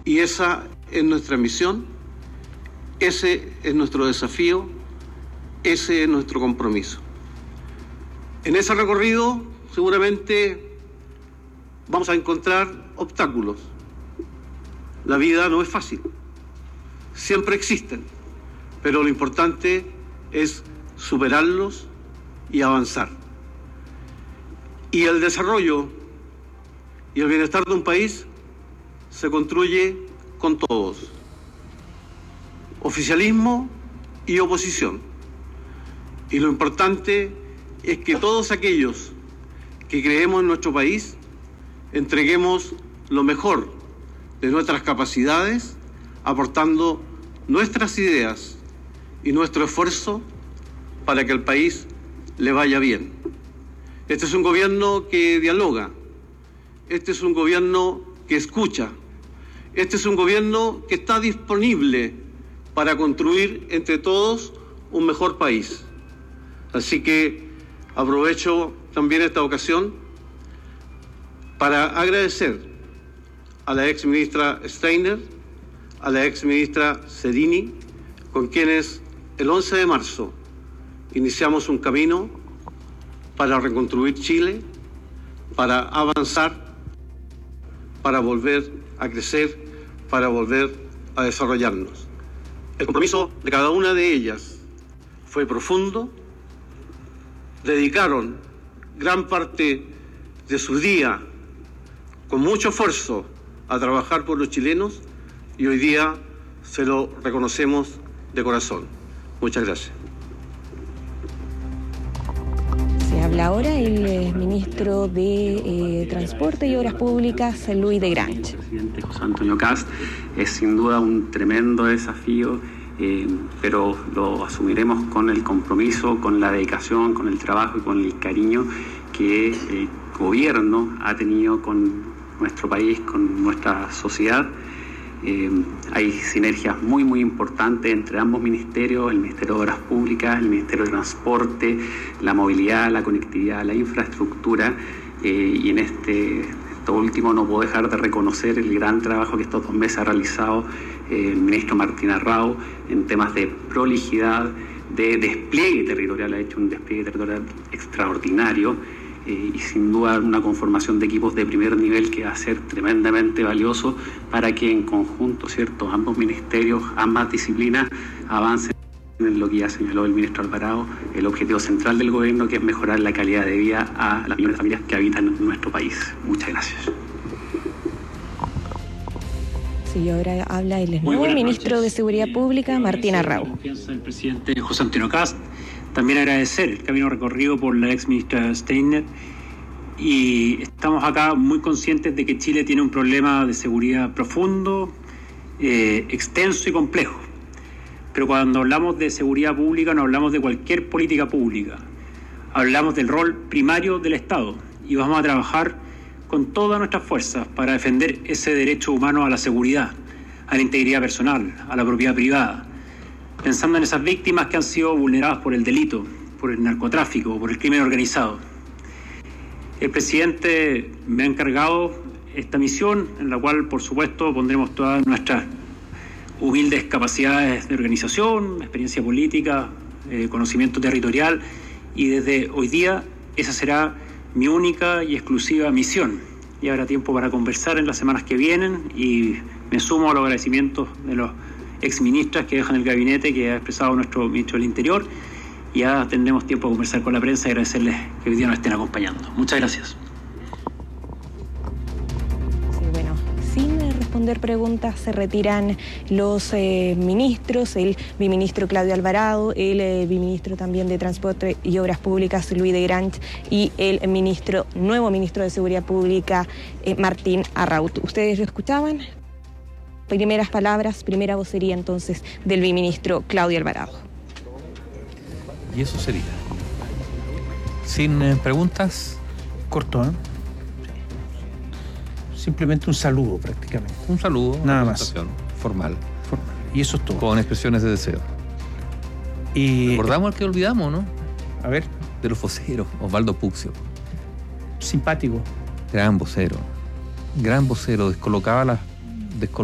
Y esa es nuestra misión, ese es nuestro desafío, ese es nuestro compromiso. En ese recorrido seguramente vamos a encontrar obstáculos. La vida no es fácil, siempre existen, pero lo importante es superarlos y avanzar. Y el desarrollo y el bienestar de un país se construye con todos, oficialismo y oposición. Y lo importante es que todos aquellos que creemos en nuestro país entreguemos lo mejor de nuestras capacidades, aportando nuestras ideas y nuestro esfuerzo para que al país le vaya bien. Este es un gobierno que dialoga, este es un gobierno que escucha, este es un gobierno que está disponible para construir entre todos un mejor país. Así que aprovecho también esta ocasión para agradecer a la ex ministra Steiner, a la ex ministra Zerini, con quienes el 11 de marzo iniciamos un camino para reconstruir Chile, para avanzar, para volver a crecer, para volver a desarrollarnos. El compromiso de cada una de ellas fue profundo, dedicaron gran parte de su día con mucho esfuerzo a trabajar por los chilenos y hoy día se lo reconocemos de corazón. Muchas gracias. Se habla ahora el ministro de Transporte y Obras Públicas, Louis de Grange. El presidente José Antonio Kast es sin duda un tremendo desafío, pero lo asumiremos con el compromiso, con la dedicación, con el trabajo y con el cariño que el gobierno ha tenido con nuestro país, con nuestra sociedad. Hay sinergias muy importantes entre ambos ministerios, el Ministerio de Obras Públicas, el Ministerio de Transporte, la movilidad, la conectividad, la infraestructura, y en esto último no puedo dejar de reconocer el gran trabajo que estos 2 meses ha realizado el ministro Martín Arrau en temas de prolijidad, de despliegue territorial. Ha hecho un despliegue territorial extraordinario, y sin duda una conformación de equipos de primer nivel que va a ser tremendamente valioso para que en conjunto, ¿cierto?, ambos ministerios, ambas disciplinas avancen en lo que ya señaló el ministro Alvarado, el objetivo central del gobierno, que es mejorar la calidad de vida a las millones de familias que habitan en nuestro país. Muchas gracias. Sí, ahora habla el nuevo ministro de Seguridad Pública, Martín Arrau. La confianza del presidente José Antonio Kast. También agradecer el camino recorrido por la ex ministra Steiner, y estamos acá muy conscientes de que Chile tiene un problema de seguridad profundo, extenso y complejo. Pero cuando hablamos de seguridad pública no hablamos de cualquier política pública, hablamos del rol primario del Estado, y vamos a trabajar con todas nuestras fuerzas para defender ese derecho humano a la seguridad, a la integridad personal, a la propiedad privada, pensando en esas víctimas que han sido vulneradas por el delito, por el narcotráfico, por el crimen organizado. El presidente me ha encargado esta misión, en la cual, por supuesto, pondremos todas nuestras humildes capacidades de organización, experiencia política, conocimiento territorial, y desde hoy día esa será mi única y exclusiva misión. Y habrá tiempo para conversar en las semanas que vienen, y me sumo a los agradecimientos de los exministras que dejan el gabinete, que ha expresado nuestro ministro del Interior, y ya tendremos tiempo a conversar con la prensa y agradecerles que hoy día nos estén acompañando. Muchas gracias. Sí, bueno, sin responder preguntas se retiran los ministros, el biministro Claudio Alvarado, el biministro también de Transporte y Obras Públicas, Louis de Grange, y el nuevo ministro de Seguridad Pública, Martín Arrau. ¿Ustedes lo escuchaban? Primeras palabras, primera vocería entonces del biministro Claudio Alvarado. Y eso sería. Sin preguntas. Corto, ¿eh? Simplemente un saludo prácticamente. Un saludo. Nada más. Formal. Y eso es todo. Con expresiones de deseo. Y recordamos al que olvidamos, ¿no? A ver. De los voceros, Osvaldo Puccio. Simpático. Gran vocero, descolocaba las